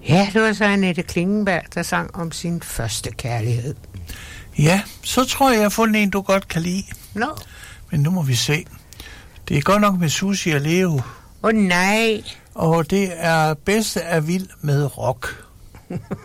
Ja, det var så Annette Klingenberg, der sang om sin første kærlighed. Ja, så tror jeg har fundet en, du godt kan lide. Nå. Men nu må vi se. Det er godt nok med Susie og Leo. Nej. Og det er bedste af vild med rock.